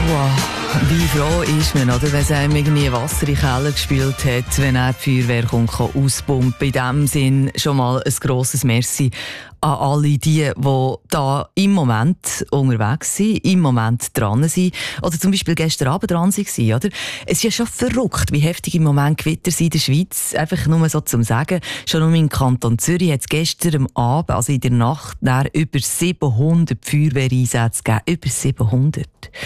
Wow, wie froh ist man, oder, wenn es einem irgendwie Wasser in den Keller gespült hat, wenn er die Feuerwehr auspumpen. In diesem Sinn schon mal ein grosses Merci an alle die da im Moment unterwegs sind, im Moment dran sind oder zum Beispiel gestern Abend dran waren. Oder? Es ist ja schon verrückt, wie heftig im Moment Gewitter sind in der Schweiz. Einfach nur so zum Sagen, schon nur im Kanton Zürich hat es gestern am Abend, also in der Nacht, über 700 Feuerwehreinsätze gegeben. Über 700.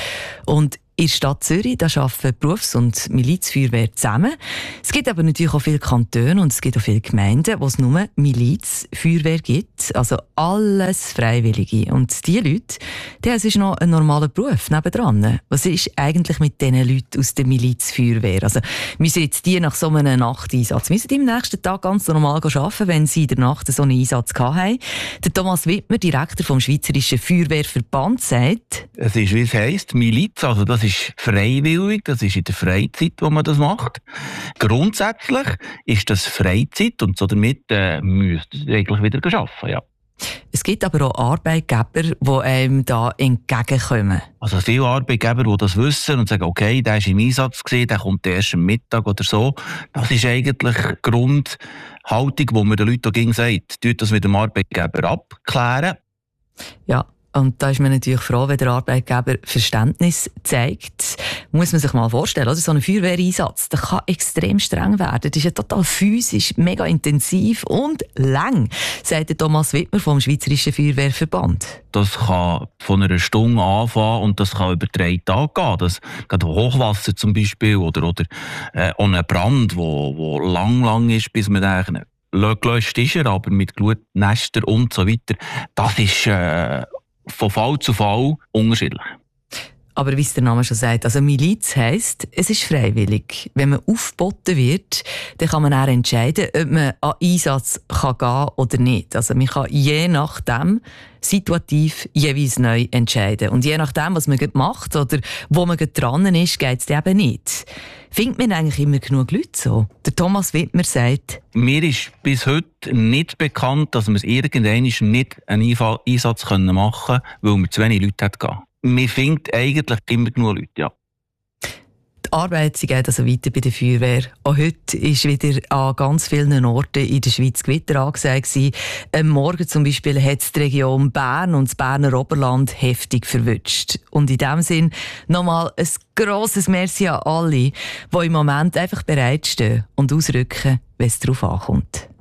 Und in der Stadt Zürich da arbeiten Berufs- und Milizfeuerwehr zusammen. Es gibt aber natürlich auch viele Kantone und es gibt auch viele Gemeinden, wo es nur Milizfeuerwehr gibt. Also alles Freiwillige. Und diese Leute, das ist noch ein normaler Beruf nebendran. Was ist eigentlich mit diesen Leuten aus der Milizfeuerwehr? Also müssen jetzt die nach so einem Nachteinsatz, müssen die am nächsten Tag ganz normal arbeiten, wenn sie in der Nacht so einen Einsatz hatten? Der Thomas Wittmer, Direktor vom Schweizerischen Feuerwehrverband, sagt: Es ist, wie es heisst, Miliz, also das ist freiwillig, das ist in der Freizeit, wo man das macht. Grundsätzlich ist das Freizeit und so damit müsst ihr eigentlich wieder arbeiten, ja. Es gibt aber auch Arbeitgeber, die einem da entgegenkommen. Also viele Arbeitgeber, die das wissen und sagen, okay, der ist im Einsatz gewesen, der kommt erst am Mittag oder so. Das ist eigentlich die Grundhaltung, die man den Leuten auch sagt. Tut das mit dem Arbeitgeber abklären. Ja. Und da ist man natürlich froh, wenn der Arbeitgeber Verständnis zeigt. Muss man sich mal vorstellen, oder? So ein Feuerwehreinsatz, der kann extrem streng werden. Das ist ja total physisch, mega intensiv und lang, sagt der Thomas Wittmer vom Schweizerischen Feuerwehrverband. Das kann von einer Stunde anfangen und das kann über 3 Tage gehen. Das geht Hochwasser zum Beispiel oder auch ein Brand, wo lang ist, bis man eigentlich gelöscht ist, aber mit Glutnester und so weiter. Das ist von Fall zu Fall unterschiedlich. Aber wie es der Name schon sagt, also Miliz heisst, es ist freiwillig. Wenn man aufgeboten wird, dann kann man auch entscheiden, ob man an Einsatz gehen kann oder nicht. Also man kann je nachdem situativ jeweils neu entscheiden. Und je nachdem, was man macht oder wo man dran ist, geht es eben nicht. Findet man eigentlich immer genug Leute so? Der Thomas Wittmer sagt: Mir ist bis heute nicht bekannt, dass wir es irgendwann nicht einen Einsatz machen können, weil wir zu wenig Leute hatten. Man findet eigentlich immer genug Leute, ja. Die Arbeit geht also weiter bei der Feuerwehr. Auch heute ist wieder an ganz vielen Orten in der Schweiz Gewitter angesagt. Am Morgen zum Beispiel hat es die Region Bern und das Berner Oberland heftig verwünscht. Und in diesem Sinn nochmal ein grosses Merci an alle, die im Moment einfach bereitstehen und ausrücken, wenn es darauf ankommt.